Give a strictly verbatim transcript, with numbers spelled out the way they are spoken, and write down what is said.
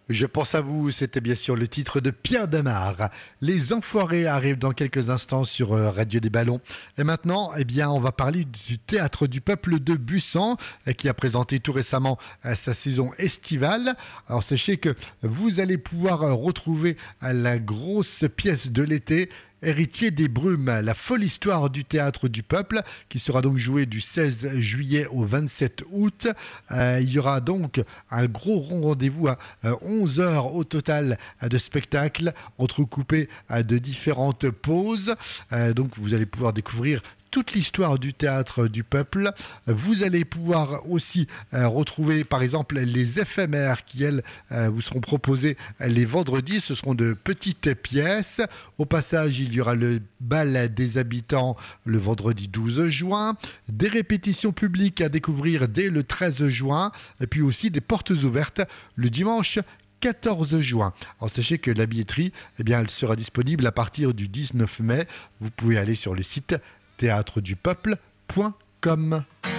Je pense à vous, c'était bien sûr le titre de Pierre Damarre. Les Enfoirés arrivent dans quelques instants sur euh, Radio des Ballons. Et maintenant, eh bien, on va parler du Théâtre du Peuple de Busan, euh, qui a présenté tout récemment euh, sa saison estivale. Alors sachez que vous allez pouvoir euh, retrouver euh, la grosse pièce de l'été, Héritier des Brumes, la folle histoire du Théâtre du Peuple, qui sera donc jouée du seize juillet au vingt-sept août. Euh, il y aura donc un gros rendez-vous à euh, onze heures au total euh, de spectacle, entrecoupé euh, de différentes pauses. Euh, donc vous allez pouvoir découvrir toute l'histoire du Théâtre du Peuple. Vous allez pouvoir aussi euh, retrouver par exemple les éphémères qui elles euh, vous seront proposées les vendredis. Ce seront de petites pièces. Au passage, il y aura le bal des habitants le vendredi douze juin, des répétitions publiques à découvrir dès le treize juin, et puis aussi des portes ouvertes le dimanche quatorze juin. Alors sachez que la billetterie, eh bien, elle sera disponible à partir du dix-neuf mai. Vous pouvez aller sur le site théâtre du peuple point com.